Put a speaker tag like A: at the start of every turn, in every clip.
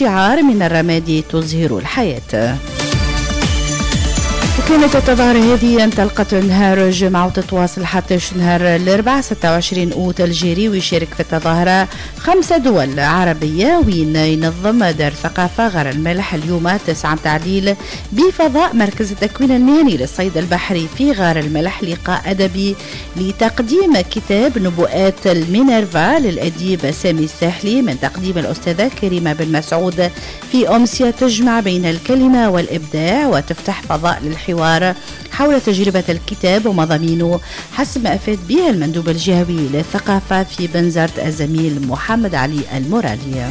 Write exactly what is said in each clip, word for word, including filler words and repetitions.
A: الشعار من الرماد تزهر الحياة. وكانت التظاهرة هذه انطلقت نهار الجمعة وتتواصل حتى نهار الأربعاء ستة وعشرين أوت الجيري، ويشارك في التظاهرة خمسة دول عربية، وين ينظم دار ثقافة غار الملح اليوم تسعة تعديل بفضاء مركز التكوين المهني للصيد البحري في غار الملح لقاء أدبي لتقديم كتاب نبوءات المينيرفا للأديب سامي الساحلي من تقديم الأستاذة كريمة بن مسعود في أمسية تجمع بين الكلمة والإبداع وتفتح فضاء للحوار حول تجربة الكتاب ومضامينه، حسب ما أفاد به المندوب الجهوي للثقافة في بنزرت الزميل محمد علي المرادي.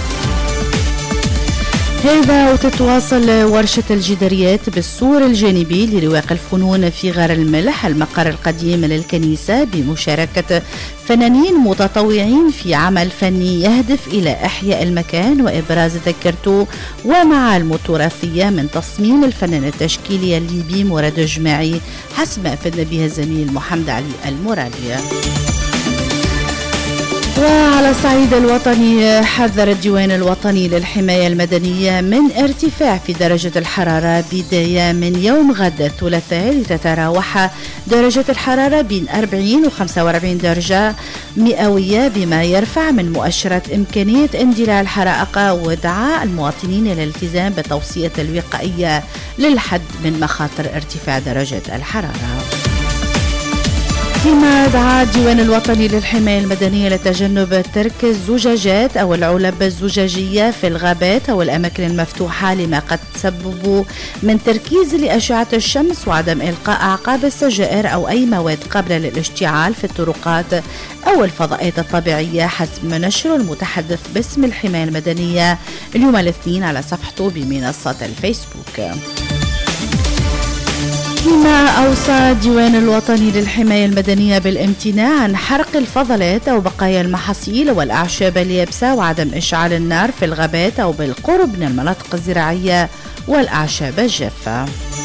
A: هذا وتتواصل ورشة الجداريات بالسور الجانبي لرواق الفنون في غار الملح المقر القديم للكنيسة بمشاركة فنانين متطوعين في عمل فني يهدف إلى إحياء المكان وإبراز ذاكرته ومعالمه التراثية من تصميم الفنان التشكيلي الليبي مراد الجماعي، حسب ما أفادنا به الزميل محمد علي المرادي. وعلى الصعيد الوطني حذر الديوان الوطني للحماية المدنية من ارتفاع في درجة الحرارة بداية من يوم غد الثلاثاء، لتتراوح درجة الحرارة بين أربعين و خمسة وأربعين درجة مئوية، بما يرفع من مؤشرات إمكانية اندلاع الحرائق، ودعا المواطنين إلى الالتزام بالتوصية الوقائية للحد من مخاطر ارتفاع درجة الحرارة. فيما دعا الديوان الوطني للحماية المدنية لتجنب ترك الزجاجات أو العلب الزجاجية في الغابات أو الأماكن المفتوحة لما قد تسبب من تركيز لأشعة الشمس، وعدم إلقاء أعقاب السجائر أو أي مواد قابلة للاشتعال في الطرقات أو الفضاءات الطبيعية، حسب ما نشر المتحدث باسم الحماية المدنية اليوم الاثنين على صفحته بمنصة الفيسبوك. فيما أوصى الديوان الوطني للحماية المدنية بالامتناع عن حرق الفضلات أو بقايا المحاصيل والأعشاب اليابسة، وعدم إشعال النار في الغابات أو بالقرب من المناطق الزراعية والأعشاب الجافة.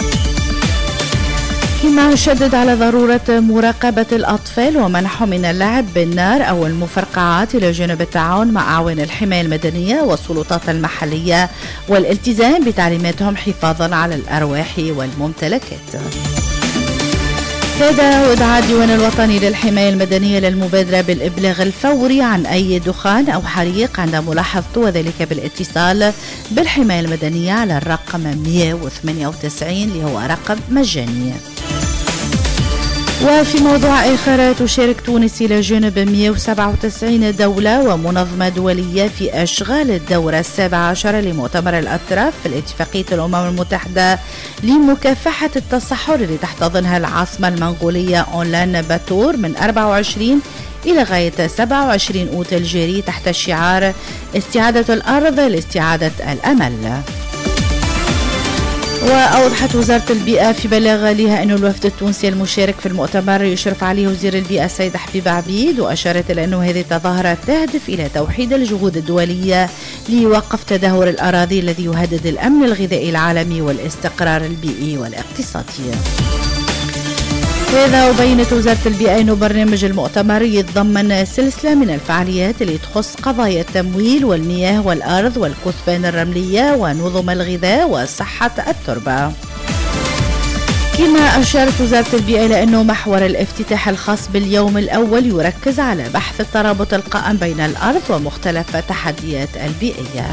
A: كما شدد على ضرورة مراقبة الأطفال ومنعهم من اللعب بالنار أو المفرقعات، إلى جانب التعاون مع أعوان الحماية المدنية والسلطات المحلية والالتزام بتعليماتهم حفاظا على الأرواح والممتلكات. هذا ودعا الديوان الوطني للحماية المدنية للمبادرة بالإبلاغ الفوري عن أي دخان أو حريق عند ملاحظته، وذلك بالاتصال بالحماية المدنية على الرقم مئة وثمانية وتسعين اللي هو رقم مجاني. وفي موضوع آخر، تشارك تونس إلى جانب مئة وسبعة وتسعين دولة ومنظمة دولية في أشغال الدورة السابعة عشر لمؤتمر الأطراف في الاتفاقية الأمم المتحدة لمكافحة التصحر، اللي تحتضنها العاصمة المنغولية أولان باتور من أربعة وعشرين إلى غاية سبعة وعشرين أوت الجاري تحت شعار استعادة الأرض لاستعادة الأمل. وأوضحت وزارة البيئة في بلاغ لها أن الوفد التونسي المشارك في المؤتمر يشرف عليه وزير البيئة السيد حبيب عبيد، وأشارت إلى أن هذه التظاهرة تهدف إلى توحيد الجهود الدولية لوقف تدهور الأراضي الذي يهدد الأمن الغذائي العالمي والاستقرار البيئي والاقتصادي. هذا وبينت وزارة البيئة أن برنامج المؤتمر يتضمن سلسلة من الفعاليات اللي تخص قضايا التمويل والمياه والأرض والكثبان الرملية ونظم الغذاء وصحة التربة. كما أشارت وزارة البيئة إلى أنه محور الافتتاح الخاص باليوم الأول يركز على بحث الترابط القائم بين الأرض ومختلف التحديات البيئية.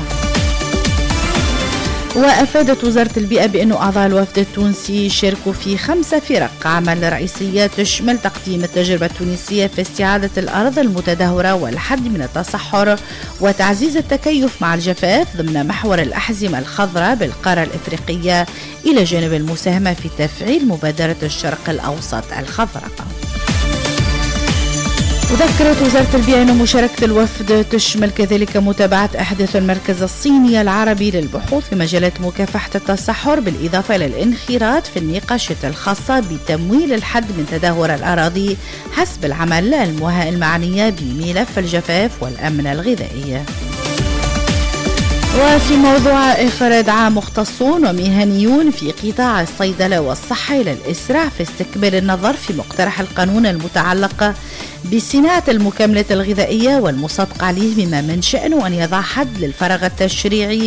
A: وأفادت وزارة البيئة بأن أعضاء الوفد التونسي شاركوا في خمسة فرق عمل رئيسية تشمل تقديم التجربة التونسية في استعادة الأرض المتدهورة والحد من التصحر وتعزيز التكيف مع الجفاف ضمن محور الأحزمة الخضراء بالقارة الإفريقية، إلى جانب المساهمة في تفعيل مبادرة الشرق الأوسط الخضراء. وذكرت وزارة البيئة أن مشاركة الوفد تشمل كذلك متابعة أحداث المركز الصيني العربي للبحوث في مجالات مكافحة التصحر، بالإضافة إلى الانخراط في النقاشات الخاصة بتمويل الحد من تدهور الأراضي حسب العمل المعنية بملف الجفاف والأمن الغذائي. وفي موضوع آخر، دعا مختصون ومهنيون في قطاع الصيدلة والصحة إلى الإسراع في استكمال النظر في مقترح القانون المتعلق بصناعة المكملات الغذائية والمصادقة عليه، بما من شأنه أن يضع حد للفراغ التشريعي